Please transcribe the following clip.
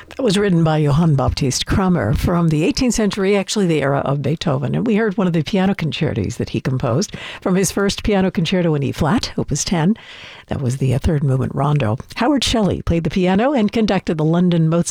That was written by Johann Baptist Kramer from the 18th century, actually the era of Beethoven. And we heard one of the piano concertos that he composed from his first piano concerto in E-flat, Opus 10. That was the third movement rondo. Howard Shelley played the piano and conducted the London Mozart